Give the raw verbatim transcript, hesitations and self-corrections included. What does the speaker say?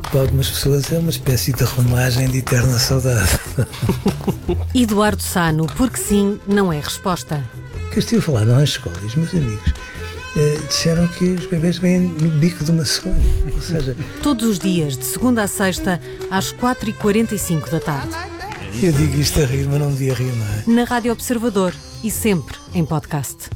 para algumas pessoas é uma espécie de romagem de eterna saudade. Eduardo Sá, no Porque Sim, não é resposta. Que eu estive a falar nas escolas, meus amigos eh, disseram que os bebés vêm no bico de uma cegonha. Ou seja, Todos os dias, de segunda a sexta, às quatro e quarenta e cinco da tarde. eu digo isto a rir, mas não devia rir, não é? Na Rádio Observador e sempre em podcast.